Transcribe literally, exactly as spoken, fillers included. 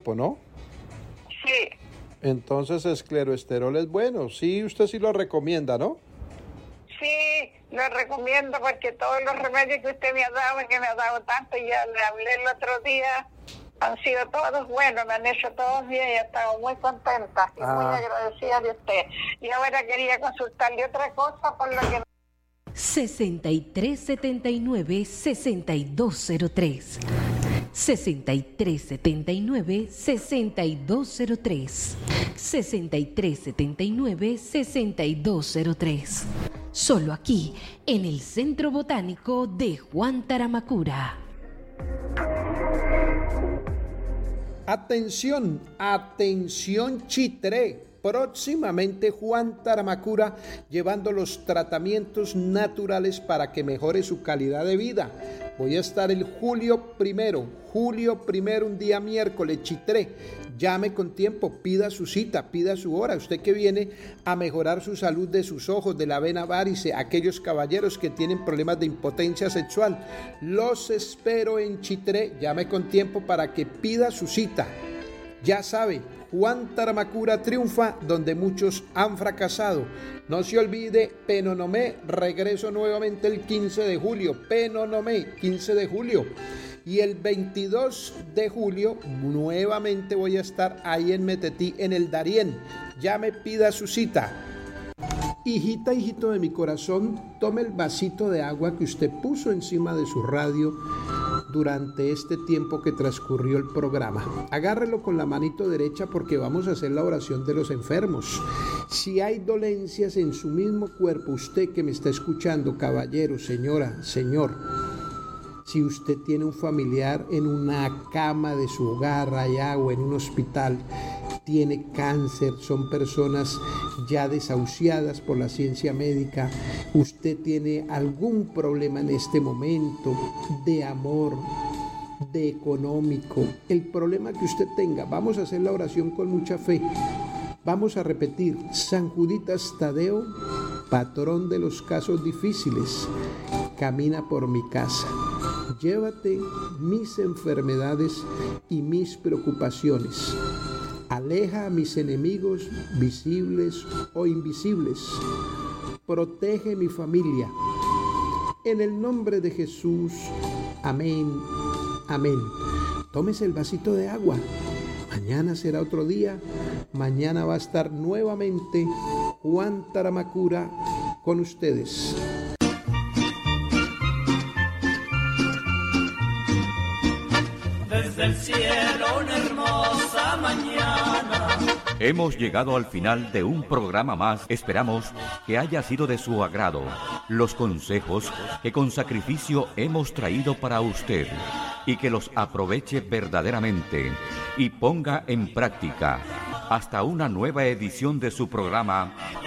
cuerpo, ¿no? Sí. Entonces escleroesterol es bueno. Sí, usted sí lo recomienda, ¿no? Sí, lo recomiendo porque todos los remedios que usted me ha dado, que me ha dado tanto, ya le hablé el otro día, han sido todos buenos, me han hecho todos bien y he estado muy contenta y ah. muy agradecida de usted. Y ahora quería consultarle otra cosa por lo que... sesenta y tres setenta y nueve, sesenta y dos cero tres. sesenta y tres setenta y nueve, sesenta y dos cero tres. sesenta y tres setenta y nueve, sesenta y dos cero tres. Solo aquí, en el Centro Botánico de Juan Taramacura. Atención, atención Chitré. Próximamente Juan Taramacura llevando los tratamientos naturales para que mejore su calidad de vida. Voy a estar el julio primero, julio primero, un día miércoles, Chitré. Llame con tiempo, pida su cita, pida su hora. Usted que viene a mejorar su salud de sus ojos, de la vena varice, aquellos caballeros que tienen problemas de impotencia sexual. Los espero en Chitré. Llame con tiempo para que pida su cita. Ya sabe, Juan Taramacura triunfa donde muchos han fracasado. No se olvide, Penonomé, regreso nuevamente el quince de julio. Penonomé, quince de julio. Y el veintidós de julio nuevamente voy a estar ahí en Metetí, en el Darién. Ya me pida su cita. Hijita, hijito de mi corazón, tome el vasito de agua que usted puso encima de su radio durante este tiempo que transcurrió el programa. Agárrelo con la manito derecha porque vamos a hacer la oración de los enfermos. Si hay dolencias en su mismo cuerpo, usted que me está escuchando, caballero, señora, señor, si usted tiene un familiar en una cama de su hogar allá o en un hospital, tiene cáncer, son personas ya desahuciadas por la ciencia médica, usted tiene algún problema en este momento de amor, de económico, el problema que usted tenga, vamos a hacer la oración con mucha fe. Vamos a repetir: San Juditas Tadeo, patrón de los casos difíciles, camina por mi casa. Llévate mis enfermedades y mis preocupaciones. Aleja a mis enemigos visibles o invisibles. Protege mi familia. En el nombre de Jesús. Amén. Amén. Tómese el vasito de agua. Mañana será otro día. Mañana va a estar nuevamente Juan Taramacura con ustedes. Desde el cielo una hermosa mañana. Hemos llegado al final de un programa más. Esperamos que haya sido de su agrado los consejos que con sacrificio hemos traído para usted y que los aproveche verdaderamente y ponga en práctica. Hasta una nueva edición de su programa